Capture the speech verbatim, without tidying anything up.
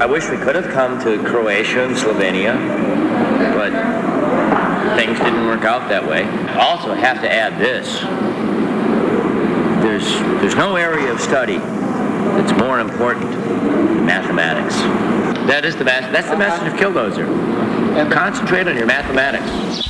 I wish we could have come to Croatia and Slovenia, but things didn't work out that way. I also have to add this. There's, there's no area of study that's more important than mathematics. That is the, that's the message of Killdozer. Concentrate on your mathematics.